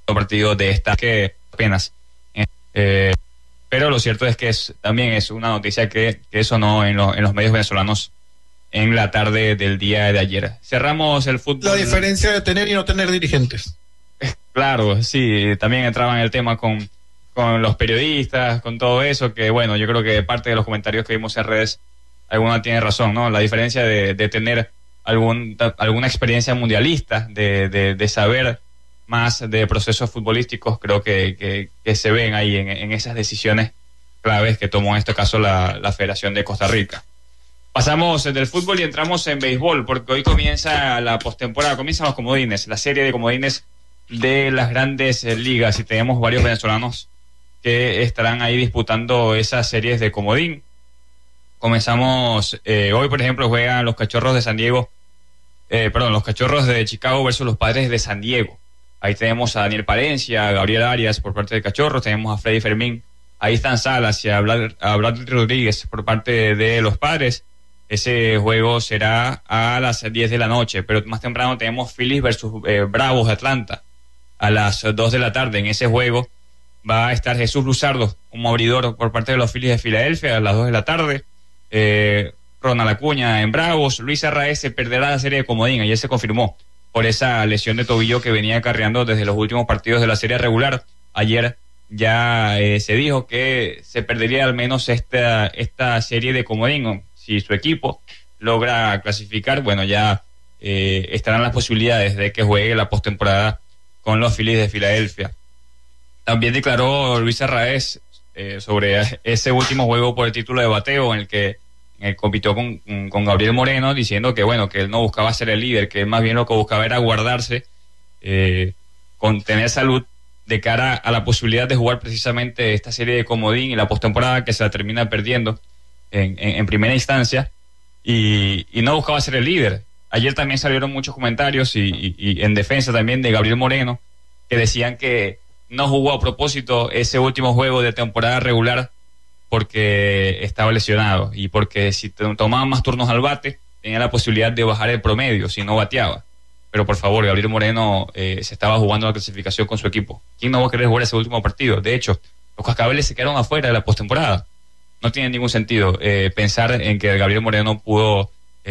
partido de esta que apenas. Pero lo cierto es que también es una noticia que sonó en los medios venezolanos en la tarde del día de ayer. Cerramos el fútbol. La diferencia de tener y no tener dirigentes. Claro, sí, también entraba en el tema con los periodistas, con todo eso, que bueno, yo creo que parte de los comentarios que vimos en redes, alguna tiene razón, ¿no? La diferencia de tener alguna experiencia mundialista, de saber más de procesos futbolísticos, creo que se ven ahí en esas decisiones claves que tomó en este caso la Federación de Costa Rica. Pasamos del fútbol y entramos en béisbol, porque hoy comienza la postemporada, comienzan los comodines, la serie de comodines de las grandes ligas, y tenemos varios venezolanos que estarán ahí disputando esas series de comodín. Comenzamos, hoy por ejemplo juegan los Cachorros de San Diego, los Cachorros de Chicago versus los Padres de San Diego. Ahí tenemos a Daniel Palencia, a Gabriel Arias por parte de Cachorros, tenemos a Freddy Fermín, ahí están Salas y a Vlad Rodríguez por parte de los Padres. Ese juego será a las 10 de la noche, pero más temprano tenemos Phillies versus Bravos de Atlanta a las 2 de la tarde. En ese juego va a estar Jesús Luzardo como abridor por parte de los Phillies de Filadelfia a las 2 de la tarde. Ronald Acuña en Bravos. Luis Arraez se perderá la serie de comodín, ayer se confirmó por esa lesión de tobillo que venía acarreando desde los últimos partidos de la serie regular. Ayer ya se dijo que se perdería al menos esta serie de comodín. Si su equipo logra clasificar, bueno, ya estarán las posibilidades de que juegue la postemporada con los Phillies de Filadelfia. También declaró Luis Arraez sobre ese último juego por el título de bateo en el que compitió con Gabriel Moreno, diciendo que bueno, que él no buscaba ser el líder, que él más bien lo que buscaba era guardarse, con tener salud de cara a la posibilidad de jugar precisamente esta serie de comodín y la postemporada, que se la termina perdiendo en primera instancia, y no buscaba ser el líder. Ayer también salieron muchos comentarios y en defensa también de Gabriel Moreno, que decían que no jugó a propósito ese último juego de temporada regular porque estaba lesionado y porque si tomaba más turnos al bate tenía la posibilidad de bajar el promedio si no bateaba. Pero por favor, Gabriel Moreno se estaba jugando la clasificación con su equipo. ¿Quién no va a querer jugar ese último partido? De hecho, los Cascabeles se quedaron afuera de la postemporada. No tiene ningún sentido pensar en que Gabriel Moreno pudo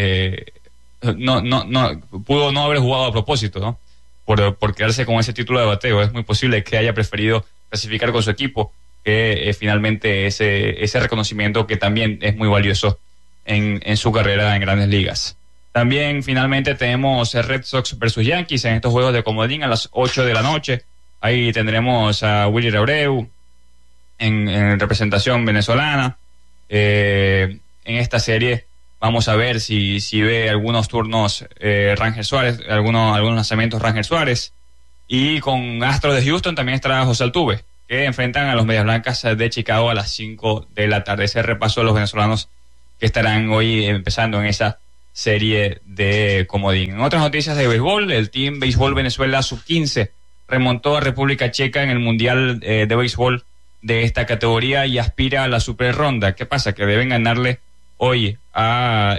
no haber jugado a propósito, ¿no? Por quedarse con ese título de bateo. Es muy posible que haya preferido clasificar con su equipo que finalmente ese reconocimiento que también es muy valioso en su carrera en Grandes Ligas. También finalmente tenemos Red Sox versus Yankees en estos juegos de comodín a las 8 de la noche. Ahí tendremos a Willy Abreu en representación venezolana. En esta serie vamos a ver si ve algunos turnos Rangel Suárez, algunos lanzamientos Rangel Suárez. Y con Astros de Houston también estará José Altuve, que enfrentan a los Medias Blancas de Chicago a las 5 de la tarde. Ese repaso de los venezolanos que estarán hoy empezando en esa serie de comodín. En otras noticias de béisbol, el Team Béisbol Venezuela Sub-15 remontó a República Checa en el Mundial de Béisbol de esta categoría y aspira a la super ronda. ¿Qué pasa? Que deben ganarle hoy a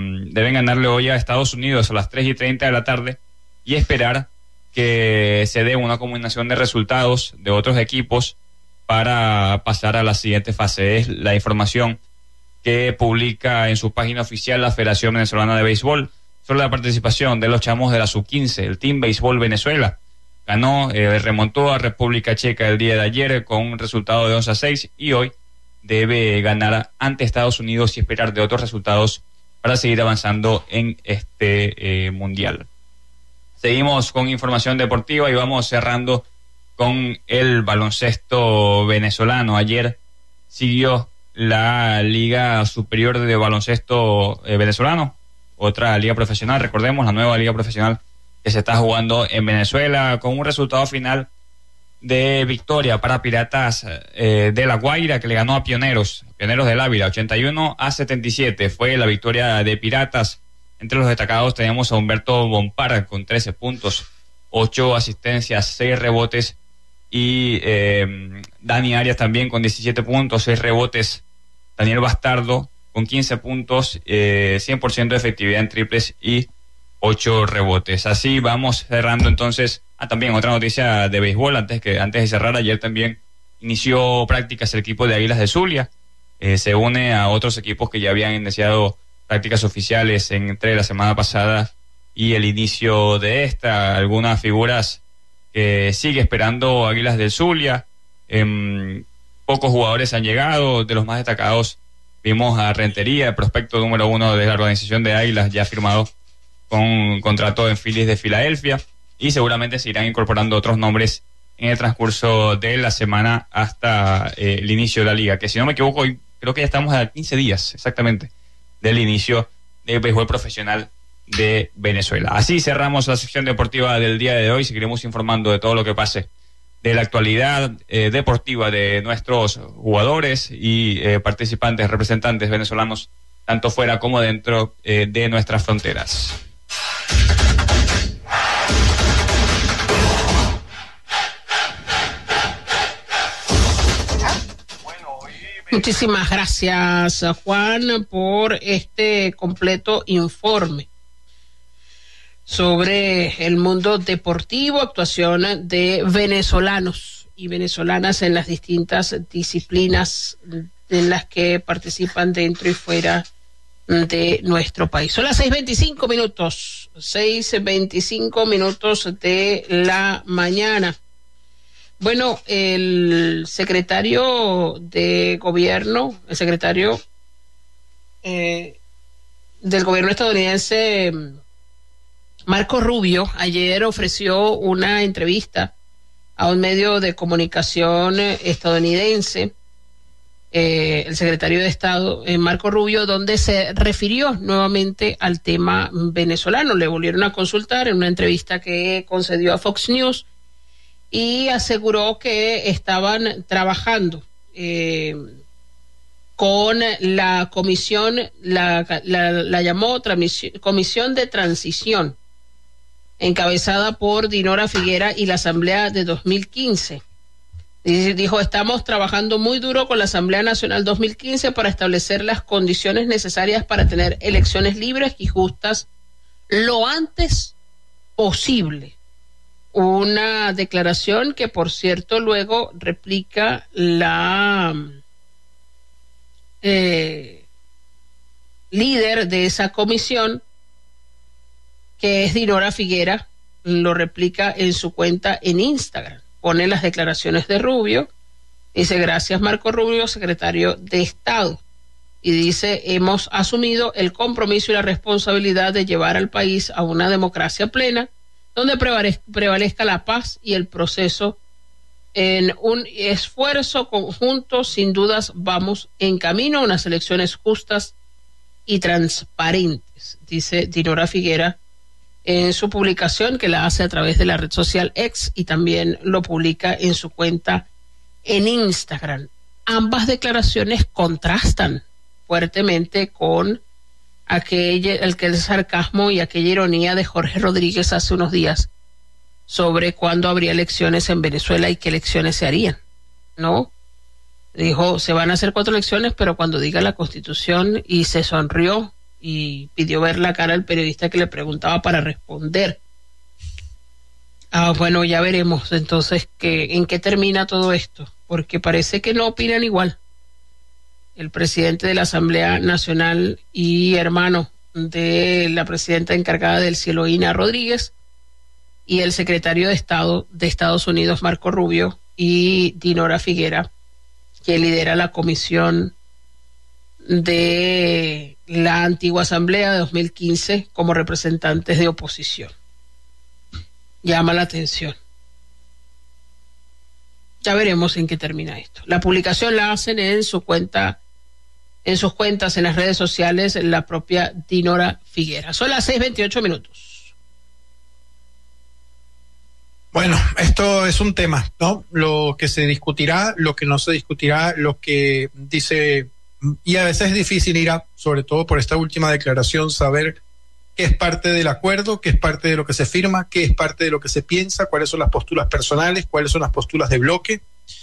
Estados Unidos a las 3:30 de la tarde y esperar que se dé una combinación de resultados de otros equipos para pasar a la siguiente fase. Es la información que publica en su página oficial la Federación Venezolana de Béisbol sobre la participación de los chamos de la Sub-15. El Team Béisbol Venezuela remontó a República Checa el día de ayer con un resultado de 11-6 y hoy debe ganar ante Estados Unidos y esperar de otros resultados para seguir avanzando en este mundial. Seguimos con información deportiva y vamos cerrando con el baloncesto venezolano. Ayer siguió la Liga Superior de Baloncesto venezolano, otra liga profesional, recordemos, la nueva liga profesional que se está jugando en Venezuela, con un resultado final de victoria para Piratas de La Guaira, que le ganó a Pioneros del Ávila, 81-77. Fue la victoria de Piratas. Entre los destacados tenemos a Humberto Bompar con 13 puntos, 8 asistencias, 6 rebotes, y Dani Arias también con 17 puntos, 6 rebotes. Daniel Bastardo con 15 puntos, 100% de efectividad en triples y 8 rebotes. Así vamos cerrando entonces. También otra noticia de béisbol antes de cerrar. Ayer también inició prácticas el equipo de Águilas de Zulia. Se une a otros equipos que ya habían iniciado prácticas oficiales entre la semana pasada y el inicio de esta. Algunas figuras que sigue esperando Águilas del Zulia. Pocos jugadores han llegado. De los más destacados vimos a Rentería, el prospecto número 1 de la organización de Águilas, ya firmado con un contrato en Phillies de Filadelfia, y seguramente se irán incorporando otros nombres en el transcurso de la semana hasta el inicio de la liga, que si no me equivoco, hoy creo que ya estamos a 15 días exactamente del inicio del béisbol profesional de Venezuela. Así cerramos la sección deportiva del día de hoy. Seguiremos informando de todo lo que pase de la actualidad deportiva de nuestros jugadores y participantes, representantes venezolanos, tanto fuera como dentro de nuestras fronteras. Muchísimas gracias, Juan, por este completo informe sobre el mundo deportivo, actuación de venezolanos y venezolanas en las distintas disciplinas en las que participan dentro y fuera de nuestro país. Son las 6:25 minutos, 6:25 minutos de la mañana. Bueno, el secretario de gobierno, el secretario del gobierno estadounidense, Marco Rubio, ayer ofreció una entrevista a un medio de comunicación estadounidense, el secretario de Estado, Marco Rubio, donde se refirió nuevamente al tema venezolano. Le volvieron a consultar en una entrevista que concedió a Fox News y aseguró que estaban trabajando con la comisión, la llamó Comisión de Transición, encabezada por Dinora Figuera y la Asamblea de 2015. Dijo, estamos trabajando muy duro con la Asamblea Nacional 2015 para establecer las condiciones necesarias para tener elecciones libres y justas lo antes posible. Una declaración que, por cierto, luego replica la líder de esa comisión, que es Dinora Figuera, lo replica en su cuenta en Instagram. Pone las declaraciones de Rubio, dice, gracias Marco Rubio, secretario de Estado. Y dice, hemos asumido el compromiso y la responsabilidad de llevar al país a una democracia plena, donde prevalezca la paz y el proceso. En un esfuerzo conjunto, sin dudas, vamos en camino a unas elecciones justas y transparentes, dice Dinora Figuera en su publicación, que la hace a través de la red social X, y también lo publica en su cuenta en Instagram. Ambas declaraciones contrastan fuertemente con aquel sarcasmo y aquella ironía de Jorge Rodríguez hace unos días sobre cuándo habría elecciones en Venezuela y qué elecciones se harían, ¿no? Dijo, se van a hacer 4 elecciones, pero cuando diga la Constitución, y se sonrió y pidió ver la cara al periodista que le preguntaba para responder. Bueno, ya veremos entonces en qué termina todo esto, porque parece que no opinan igual. El presidente de la Asamblea Nacional y hermano de la presidenta encargada del cielo, Ina Rodríguez, y el secretario de Estado de Estados Unidos, Marco Rubio, y Dinora Figuera, que lidera la comisión de la antigua Asamblea de 2015 como representantes de oposición. Llama la atención. Ya veremos en qué termina esto. La publicación la hacen en sus cuentas en las redes sociales, la propia Dinora Figuera. Son las 6:28 minutos. Bueno, esto es un tema, ¿no? Lo que se discutirá, lo que no se discutirá, lo que dice, y a veces es difícil sobre todo por esta última declaración, saber qué es parte del acuerdo, qué es parte de lo que se firma, qué es parte de lo que se piensa, cuáles son las posturas personales, cuáles son las posturas de bloque.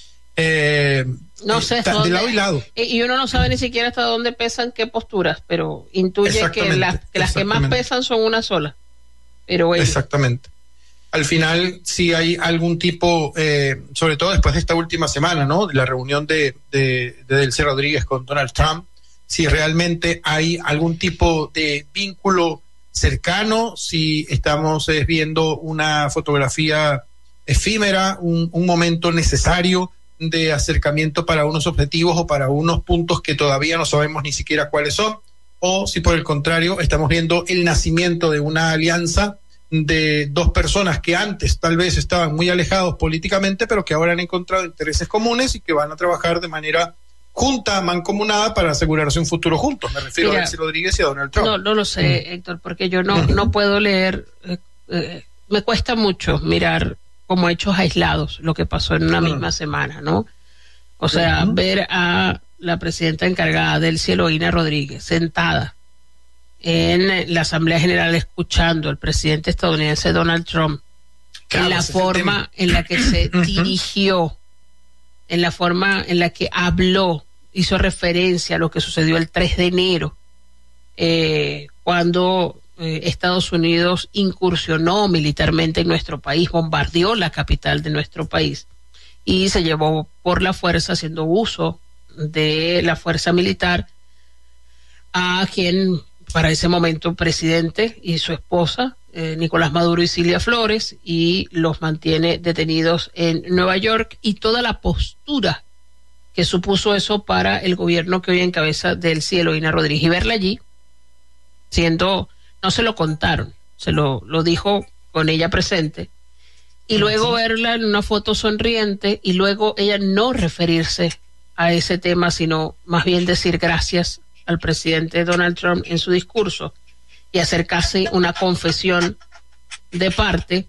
No sé, de lado y lado. Y uno no sabe ni siquiera hasta dónde pesan qué posturas, pero intuye que las que más pesan son una sola. Pero bueno. Exactamente. Al final, si hay algún tipo, sobre todo después de esta última semana, ¿no? De la reunión de Delcy Rodríguez con Donald Trump, si realmente hay algún tipo de vínculo cercano, si estamos viendo una fotografía efímera, un momento necesario de acercamiento para unos objetivos o para unos puntos que todavía no sabemos ni siquiera cuáles son, o si por el contrario estamos viendo el nacimiento de una alianza de dos personas que antes tal vez estaban muy alejados políticamente, pero que ahora han encontrado intereses comunes y que van a trabajar de manera junta, mancomunada, para asegurarse un futuro juntos. Me refiero a Delcy Rodríguez y a Donald Trump. No lo sé, Héctor, porque yo no puedo leer, me cuesta mucho mirar como hechos aislados lo que pasó en una misma semana, ¿no? O sea, ver a la presidenta encargada, Delcy Eloína Rodríguez, sentada en la Asamblea General escuchando al presidente estadounidense Donald Trump, en la forma en la que se dirigió, en la forma en la que habló, hizo referencia a lo que sucedió el 3 de enero, cuando Estados Unidos incursionó militarmente en nuestro país, bombardeó la capital de nuestro país y se llevó por la fuerza, haciendo uso de la fuerza militar, a quien para ese momento presidente y su esposa, Nicolás Maduro y Cilia Flores, y los mantiene detenidos en Nueva York, y toda la postura que supuso eso para el gobierno que hoy encabeza Delcy Eloína Rodríguez. Y verla allí, no se lo contaron, se lo dijo con ella presente, y luego verla en una foto sonriente, y luego ella no referirse a ese tema, sino más bien decir gracias al presidente Donald Trump en su discurso, y hacer casi una confesión de parte,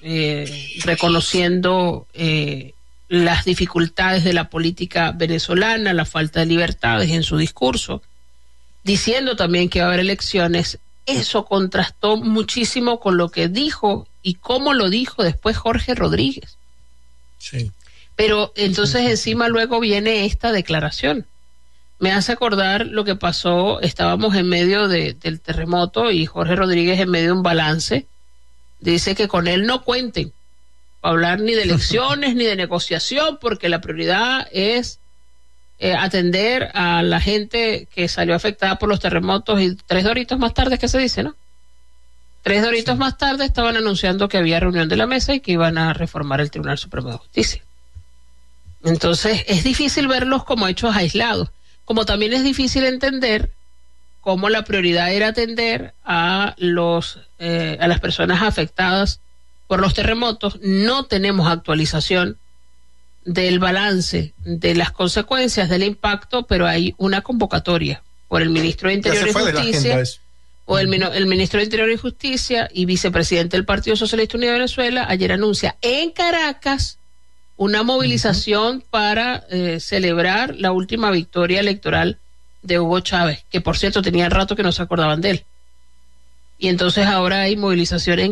reconociendo las dificultades de la política venezolana, la falta de libertades en su discurso, diciendo también que va a haber elecciones. Eso contrastó muchísimo con lo que dijo y cómo lo dijo después Jorge Rodríguez. Sí. Pero entonces encima luego viene esta declaración. Me hace acordar lo que pasó, estábamos en medio del terremoto y Jorge Rodríguez, en medio de un balance, dice que con él no cuenten para hablar ni de elecciones ni de negociación, porque la prioridad es atender a la gente que salió afectada por los terremotos. Y 3 horitos más tarde, ¿qué se dice, no? 3 horitos más tarde estaban anunciando que había reunión de la mesa y que iban a reformar el Tribunal Supremo de Justicia. Entonces es difícil verlos como hechos aislados, como también es difícil entender cómo la prioridad era atender a las personas afectadas por los terremotos. No tenemos actualización del balance de las consecuencias del impacto, pero hay una convocatoria por el ministro de Interior y Justicia, o el ministro de Interior y Justicia y vicepresidente del Partido Socialista Unido de Venezuela ayer anuncia en Caracas una movilización para celebrar la última victoria electoral de Hugo Chávez, que por cierto tenía rato que no se acordaban de él. Y entonces ahora hay movilización en